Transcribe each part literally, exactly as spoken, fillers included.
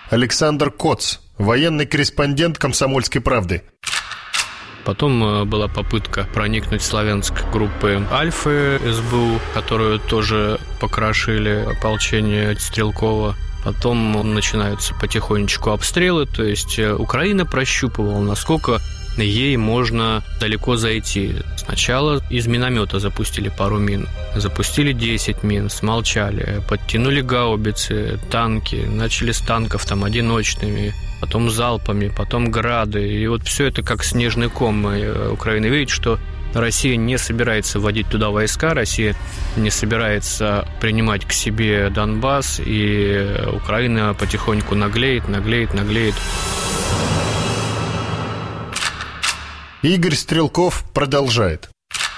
Александр Коц, военный корреспондент «Комсомольской правды». Потом была попытка проникнуть в Славянск группы Альфы СБУ, которую тоже покрошили ополчение Стрелкова. Потом начинаются потихонечку обстрелы, то есть Украина прощупывала, насколько ей можно далеко зайти. Сначала из миномета запустили пару мин, запустили десять мин, смолчали, подтянули гаубицы, танки, начали с танков там одиночными, потом залпами, потом грады. И вот все это как снежный ком. Украина видит, что Россия не собирается вводить туда войска, Россия не собирается принимать к себе Донбасс, и Украина потихоньку наглеет, наглеет, наглеет. Игорь Стрелков продолжает.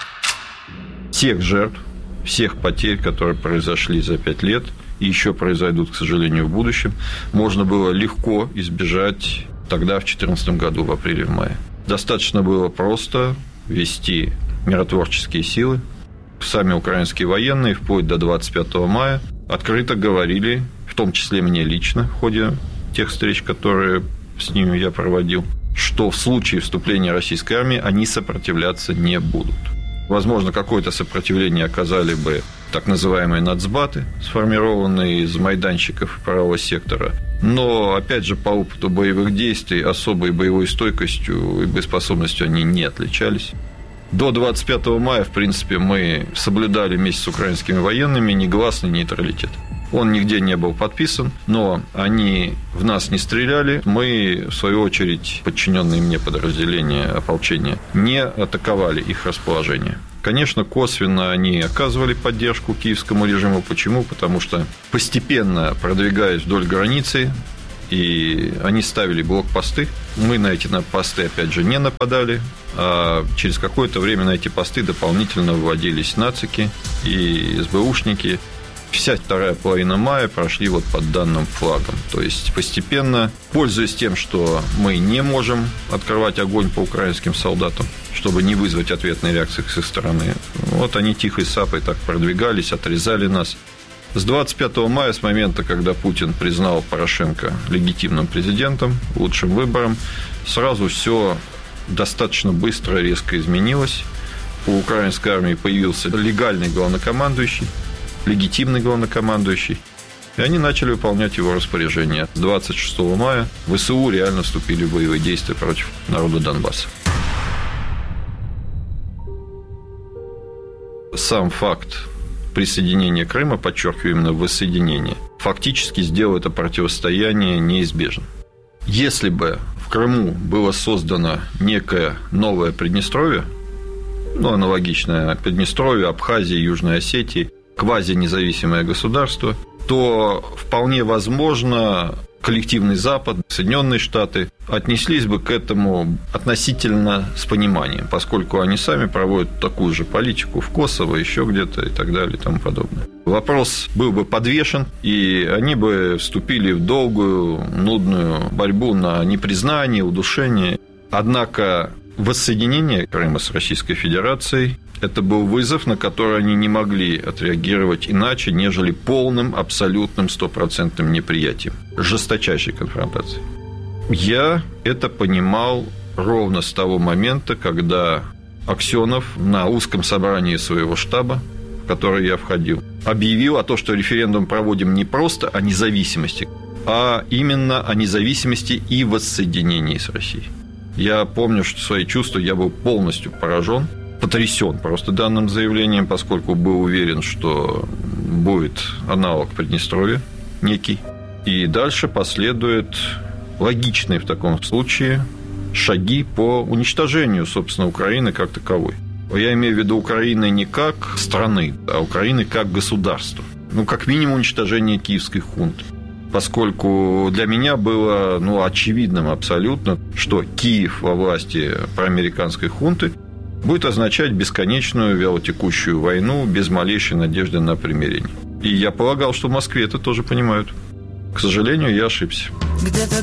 Всех жертв, всех потерь, которые произошли за пять лет и еще произойдут, к сожалению, в будущем, можно было легко избежать тогда, в две тысячи четырнадцатом году, в апреле-мае. Достаточно было просто вести миротворческие силы. Сами украинские военные вплоть до двадцать пятого мая открыто говорили, в том числе мне лично, в ходе тех встреч, которые с ними я проводил, что в случае вступления российской армии они сопротивляться не будут. Возможно, какое-то сопротивление оказали бы так называемые нацбаты, сформированные из майданчиков правого сектора. Но, опять же, по опыту боевых действий особой боевой стойкостью и боеспособностью они не отличались. До двадцать пятого мая, в принципе, мы соблюдали вместе с украинскими военными негласный нейтралитет. Он нигде не был подписан, но они в нас не стреляли. Мы, в свою очередь, подчиненные мне подразделения ополчения, не атаковали их расположение. Конечно, косвенно они оказывали поддержку киевскому режиму. Почему? Потому что постепенно продвигаясь вдоль границы, и они ставили блокпосты. Мы на эти посты, опять же, не нападали, а через какое-то время на эти посты дополнительно вводились нацики и СБУшники. Вся вторая половина мая прошли вот под данным флагом. То есть постепенно, пользуясь тем, что мы не можем открывать огонь по украинским солдатам, чтобы не вызвать ответной реакции с их стороны, вот они тихой сапой так продвигались, отрезали нас. С двадцать пятого мая, с момента, когда Путин признал Порошенко легитимным президентом, лучшим выбором, сразу все достаточно быстро, резко изменилось. У украинской армии появился легальный главнокомандующий, легитимный главнокомандующий, и они начали выполнять его распоряжения. С двадцать шестого мая ВСУ реально вступили в боевые действия против народа Донбасса. Сам факт присоединения Крыма, подчеркиваю, именно воссоединение, фактически сделал это противостояние неизбежным. Если бы в Крыму было создано некое новое Приднестровье, ну, аналогичное Приднестровью, Абхазии, Южной Осетии, квазинезависимое государство, то вполне возможно коллективный Запад, Соединенные Штаты отнеслись бы к этому относительно с пониманием, поскольку они сами проводят такую же политику в Косово, еще где-то и так далее и тому подобное. Вопрос был бы подвешен, и они бы вступили в долгую, нудную борьбу на непризнание, удушение. Однако воссоединение Крыма с Российской Федерацией – это был вызов, на который они не могли отреагировать иначе, нежели полным, абсолютным, стопроцентным неприятием, жесточайшей конфронтацией. Я это понимал ровно с того момента, когда Аксенов на узком собрании своего штаба, в который я входил, объявил о том, что референдум проводим не просто о независимости, а именно о независимости и воссоединении с Россией. Я помню, что свои чувства я был полностью поражен, потрясен просто данным заявлением, поскольку был уверен, что будет аналог Приднестровья некий. И дальше последуют логичные в таком случае шаги по уничтожению, собственно, Украины как таковой. Я имею в виду Украины не как страны, а Украины как государства. Ну, как минимум, уничтожение киевской хунты. Поскольку для меня было ну, очевидным абсолютно, что Киев во власти проамериканской хунты будет означать бесконечную вялотекущую войну без малейшей надежды на примирение. И я полагал, что в Москве это тоже понимают. К сожалению, я ошибся.